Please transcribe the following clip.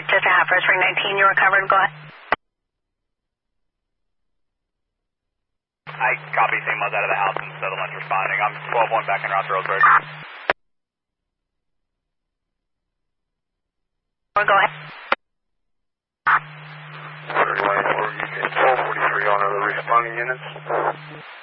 just a half first ring 19, you recovered, go ahead. I copy, same one's out of the house and settlement's responding. I'm 12-1 back in Ross Roseburg. Go ahead. 31 UK 1243 on other responding units.